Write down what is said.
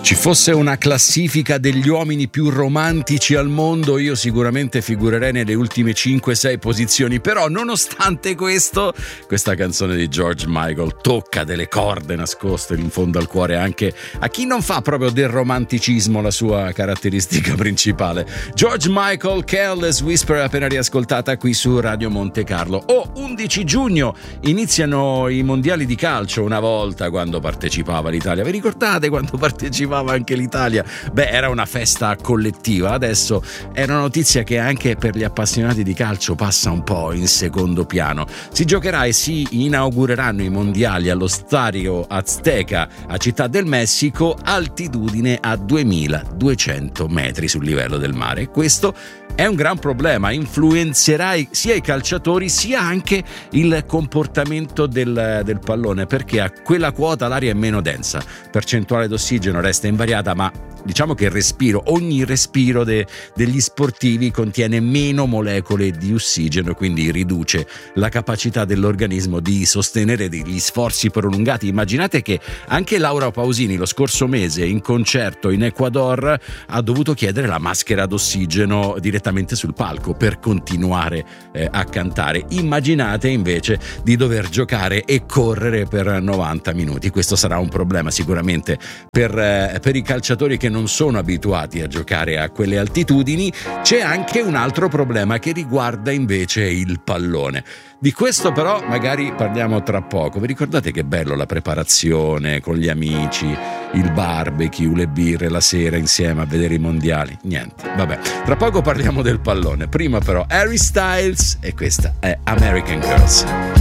Ci fosse una classifica degli uomini più romantici al mondo, io sicuramente figurerei nelle ultime 5-6 posizioni, però nonostante questo, questa canzone di George Michael tocca delle corde nascoste in fondo al cuore anche a chi non fa proprio del romanticismo la sua caratteristica principale. George Michael, Careless Whisper, appena riascoltata qui su Radio Monte Carlo. 11 giugno iniziano i mondiali di calcio. Una volta, quando partecipava l'Italia, vi ricordate quando partecipava anche l'Italia? Beh, era una festa collettiva. Adesso è una notizia che anche per gli appassionati di calcio passa un po' in secondo piano. Si giocherà e si inaugureranno i mondiali allo Stadio Azteca a Città del Messico, altitudine a 2200 metri sul livello del mare. Questo è un gran problema, influenzerà sia i calciatori sia anche il comportamento del pallone, perché a quella quota l'aria è meno densa, percentuale d'ossigeno resta invariata, ma diciamo che ogni respiro degli sportivi contiene meno molecole di ossigeno, quindi riduce la capacità dell'organismo di sostenere degli sforzi prolungati. Immaginate che anche Laura Pausini lo scorso mese in concerto in Ecuador ha dovuto chiedere la maschera d'ossigeno direttamente sul palco per continuare a cantare. Immaginate invece di dover giocare e correre per 90 minuti. Questo sarà un problema sicuramente per i calciatori che non sono abituati a giocare a quelle altitudini. C'è anche un altro problema che riguarda invece il pallone. Di questo però magari parliamo tra poco. Vi ricordate che bello la preparazione con gli amici, il barbecue, le birre la sera insieme a vedere i mondiali? Niente, vabbè, tra poco parliamo del pallone. Prima però Harry Styles, e questa è American Girls.